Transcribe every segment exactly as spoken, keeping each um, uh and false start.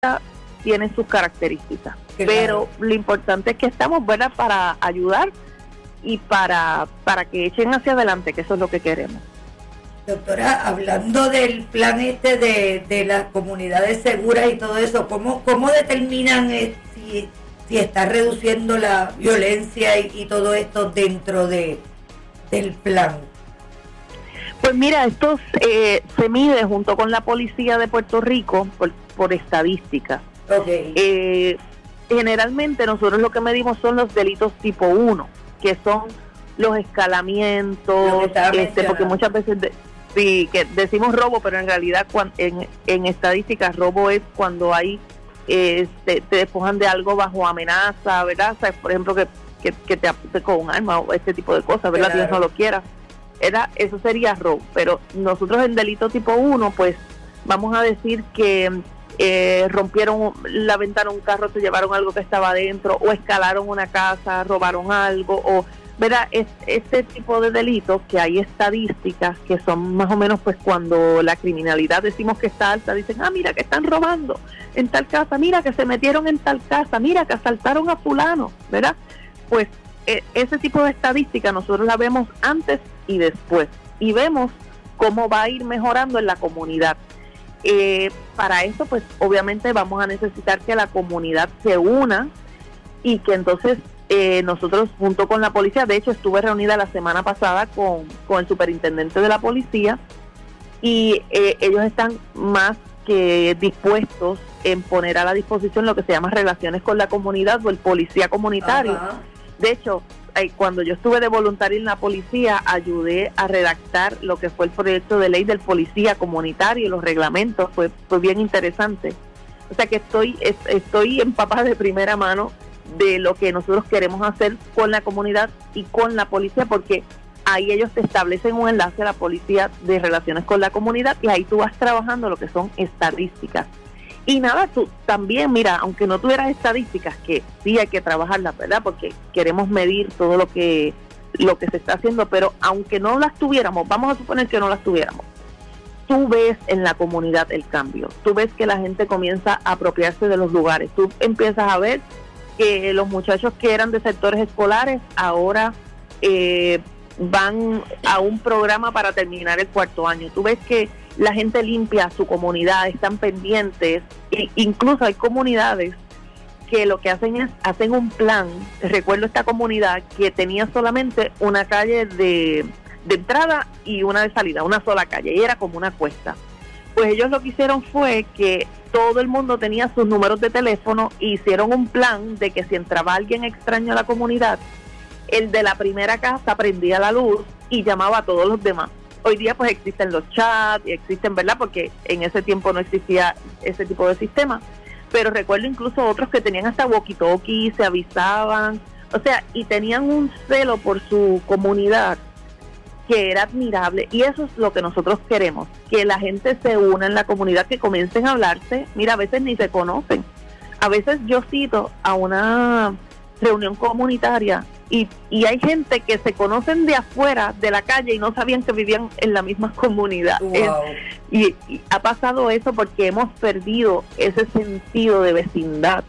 tiene sus características, claro. Pero lo importante es que estamos, ¿verdad?, para ayudar y para para que echen hacia adelante, que eso es lo que queremos. Doctora, hablando del plan este de, de las comunidades seguras y todo eso, ¿cómo, cómo determinan eh, si, si está reduciendo la violencia y, y todo esto dentro de del plan? Pues mira, esto eh, se mide junto con la policía de Puerto Rico por, por estadística. Okay. Eh, generalmente nosotros lo que medimos son los delitos tipo uno, que son los escalamientos, este, porque muchas veces de, sí, que decimos robo, pero en realidad cuando, en, en estadísticas robo es cuando hay eh, te, te despojan de algo bajo amenaza, ¿verdad? O sea, por ejemplo, que, que, que te apunte con un arma o este tipo de cosas, ¿verdad? Claro. Dios no lo quiera. Era, eso sería robo, pero nosotros en delito tipo uno, pues vamos a decir que eh, rompieron la ventana de un carro, se llevaron algo que estaba adentro, o escalaron una casa, robaron algo, o ¿verdad? Es, este tipo de delitos que hay estadísticas que son más o menos pues cuando la criminalidad decimos que está alta, dicen, ah, mira que están robando en tal casa, mira que se metieron en tal casa, mira que asaltaron a fulano, ¿verdad? Pues eh, ese tipo de estadística nosotros la vemos antes y después, y vemos cómo va a ir mejorando en la comunidad. Eh, para eso pues obviamente vamos a necesitar que la comunidad se una y que entonces eh, nosotros junto con la policía, de hecho estuve reunida la semana pasada con, con el superintendente de la policía y eh, ellos están más que dispuestos en poner a la disposición lo que se llama relaciones con la comunidad o el policía comunitario. Ajá. De hecho, cuando yo estuve de voluntaria en la policía, ayudé a redactar lo que fue el proyecto de ley del policía comunitario y los reglamentos, fue, fue bien interesante. O sea que estoy estoy empapada de primera mano de lo que nosotros queremos hacer con la comunidad y con la policía, porque ahí ellos te establecen un enlace a la policía de relaciones con la comunidad y ahí tú vas trabajando lo que son estadísticas. Y nada, tú también, mira, aunque no tuvieras estadísticas, que sí hay que trabajarlas, ¿verdad? Porque queremos medir todo lo que lo que se está haciendo, pero aunque no las tuviéramos, vamos a suponer que no las tuviéramos, tú ves en la comunidad el cambio, tú ves que la gente comienza a apropiarse de los lugares, tú empiezas a ver que los muchachos que eran de sectores escolares ahora eh, van a un programa para terminar el cuarto año, tú ves que la gente limpia su comunidad, están pendientes, e incluso hay comunidades que lo que hacen es, hacen un plan. Recuerdo esta comunidad que tenía solamente una calle de, de entrada y una de salida, una sola calle, y era como una cuesta. Pues ellos lo que hicieron fue que todo el mundo tenía sus números de teléfono e hicieron un plan de que si entraba alguien extraño a la comunidad, el de la primera casa prendía la luz y llamaba a todos los demás. Hoy día pues existen los chats y existen, ¿verdad? Porque en ese tiempo no existía ese tipo de sistema. Pero recuerdo incluso otros que tenían hasta walkie-talkie, se avisaban, o sea, y tenían un celo por su comunidad que era admirable. Y eso es lo que nosotros queremos, que la gente se una en la comunidad, que comiencen a hablarse. Mira, a veces ni se conocen. A veces yo cito a una reunión comunitaria y, y hay gente que se conocen de afuera de la calle y no sabían que vivían en la misma comunidad. Wow. Es, y, y ha pasado eso porque hemos perdido ese sentido de vecindad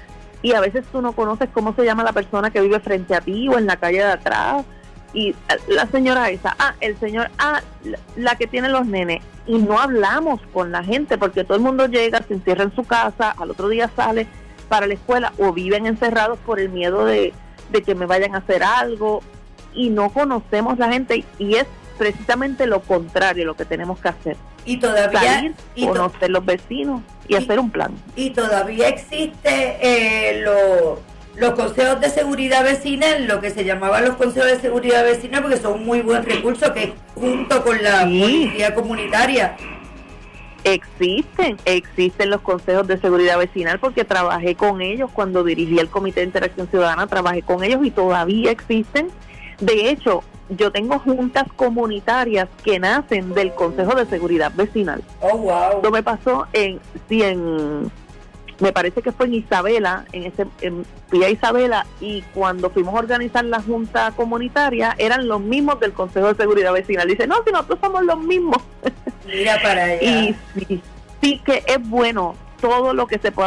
y a veces tú no conoces cómo se llama la persona que vive frente a ti o en la calle de atrás, y la señora esa, ah, el señor, ah, la, la que tiene los nenes, y no hablamos con la gente porque todo el mundo llega, se encierra en su casa, al otro día sale para la escuela o viven encerrados por el miedo de de que me vayan a hacer algo, y no conocemos la gente, y es precisamente lo contrario lo que tenemos que hacer. Y todavía salir, y to conocer los vecinos y, y hacer un plan. Y todavía existe eh, lo, los consejos de seguridad vecinal, lo que se llamaban los consejos de seguridad vecinal, porque son un muy buen recurso que junto con la sí. policía comunitaria. Existen, existen los consejos de seguridad vecinal porque trabajé con ellos cuando dirigí el Comité de Interacción Ciudadana, trabajé con ellos y todavía existen. De hecho, yo tengo juntas comunitarias que nacen del Consejo de Seguridad Vecinal. Oh, wow. Esto me pasó en, sí, en, me parece que fue en Isabela, en ese, en, fui a Isabela, y cuando fuimos a organizar la junta comunitaria, eran los mismos del Consejo de Seguridad Vecinal. Dice, no, si nosotros somos los mismos. Mira para allá. Y sí, sí que es bueno todo lo que se pueda